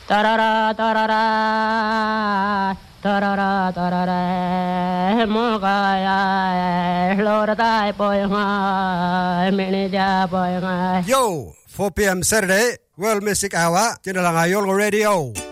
tarara tarara tarara tarara mogaya lortai poinga menija poinga Yo 4 p.m. Saturday World Music Hour trên đài Yolo Radio